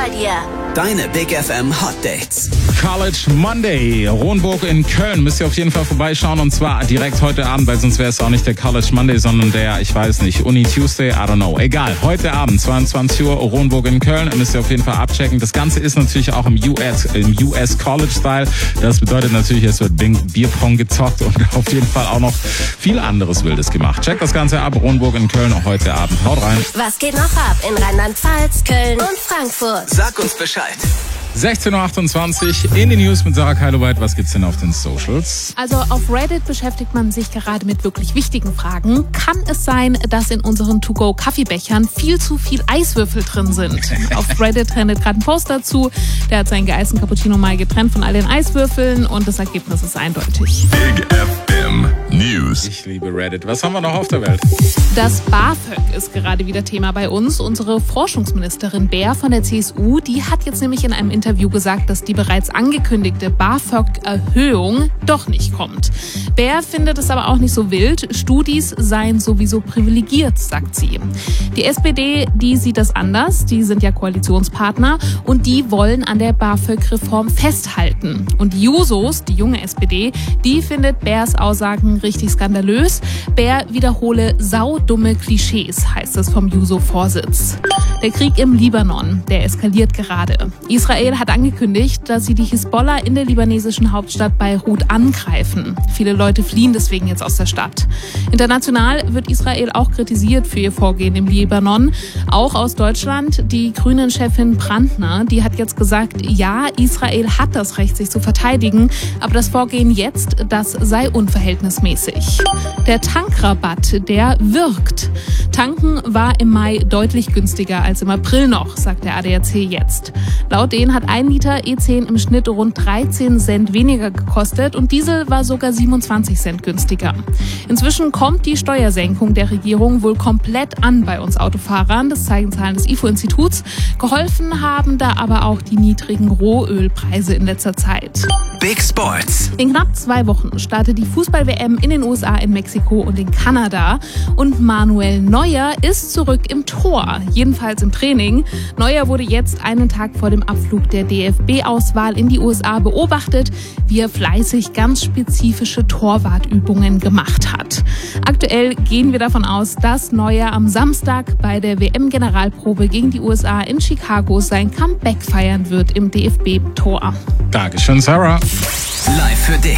bei dir. Deine Big FM Hot Dates. College Monday, Ronburg in Köln. Müsst ihr auf jeden Fall vorbeischauen und zwar direkt heute Abend, weil sonst wäre es auch nicht der College Monday, sondern der, ich weiß nicht, Uni Tuesday, I don't know. Egal, heute Abend, 22 Uhr, Ronburg in Köln. Müsst ihr auf jeden Fall abchecken. Das Ganze ist natürlich auch im US College Style. Das bedeutet natürlich, es wird Bierpong gezockt und auf jeden Fall auch noch viel anderes Wildes gemacht. Checkt das Ganze ab, Ronburg in Köln, auch heute Abend. Haut rein. Was geht noch ab in Rheinland-Pfalz, Köln und Frankfurt? Sag uns Bescheid. 16.28 Uhr in die News mit Sarah Keiloweit. Was gibt's denn auf den Socials? Also auf Reddit beschäftigt man sich gerade mit wirklich wichtigen Fragen. Kann es sein, dass in unseren To-Go-Kaffeebechern viel zu viel Eiswürfel drin sind? Auf Reddit trendet gerade ein Post dazu. Der hat seinen geeisten Cappuccino mal getrennt von all den Eiswürfeln und das Ergebnis ist eindeutig. Big FM News. Ich liebe Reddit. Was haben wir noch auf der Welt? Das BAföG ist gerade wieder Thema bei uns. Unsere Forschungsministerin Baer von der CSU, die hat jetzt nämlich in einem Interview gesagt, dass die bereits angekündigte BAföG-Erhöhung doch nicht kommt. Baer findet es aber auch nicht so wild. Studis seien sowieso privilegiert, sagt sie. Die SPD, die sieht das anders. Die sind ja Koalitionspartner und die wollen an der BAföG-Reform festhalten. Und die Jusos, die junge SPD, die findet Baers Aussagen richtig skandalös. Baer wiederhole saudumme Klischees, heißt es vom Juso-Vorsitz. Der Krieg im Libanon, der eskaliert gerade. Israel hat angekündigt, dass sie die Hisbollah in der libanesischen Hauptstadt Beirut angreifen. Viele Leute fliehen deswegen jetzt aus der Stadt. International wird Israel auch kritisiert für ihr Vorgehen im Libanon. Auch aus Deutschland. Die Grünen-Chefin Brandner, die hat jetzt gesagt, ja, Israel hat das Recht, sich zu verteidigen, aber das Vorgehen jetzt, das sei unverhältnismäßig. Der Tankrabatt, der wirkt. Tanken war im Mai deutlich günstiger als im April noch, sagt der ADAC jetzt. Laut denen hat 1 Liter E10 im Schnitt rund 13 Cent weniger gekostet und Diesel war sogar 27 Cent günstiger. Inzwischen kommt die Steuersenkung der Regierung wohl komplett an bei uns Autofahrern, das zeigen Zahlen des IFO-Instituts. Geholfen haben da aber auch die niedrigen Rohölpreise in letzter Zeit. Big Sports. In knapp 2 Wochen startet die Fußball-WM in den USA, in Mexiko und in Kanada. Und Manuel Neuer ist zurück im Tor, jedenfalls im Training. Neuer wurde jetzt einen Tag vor dem Abflug der DFB-Auswahl in die USA beobachtet, wie er fleißig ganz spezifische Torwartübungen gemacht hat. Aktuell gehen wir davon aus, dass Neuer am Samstag bei der WM-Generalprobe gegen die USA in Chicago sein Comeback feiern wird im DFB-Tor. Dankeschön, Sarah. Live für dich.